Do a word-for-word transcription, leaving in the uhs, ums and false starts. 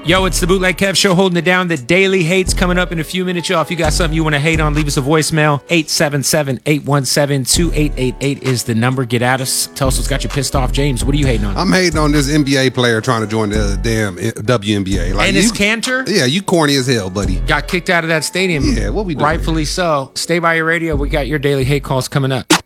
Yo, it's the Bootleg Kev Show holding it down. The Daily Hate's coming up in a few minutes, y'all. If you got something you want to hate on, leave us a voicemail. eight seven seven, eight one seven, two eight eight eight is the number. Get at us. Tell us what's got you pissed off. James, what are you hating on? I'm hating on this N B A player trying to join the damn W N B A. Like, and it's Cantor? Yeah, you corny as hell, buddy. Got kicked out of that stadium. Yeah, what we doing? Rightfully so. Stay by your radio. We got your Daily Hate calls coming up.